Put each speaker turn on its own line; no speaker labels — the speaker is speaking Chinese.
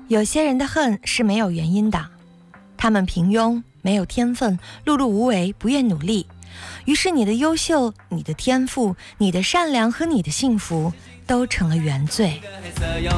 有些人的恨是没有原因的，他们平庸，没有天分，碌碌无为，不愿努力。于是你的优秀，你的天赋，你的善良和你的幸福都成了原罪。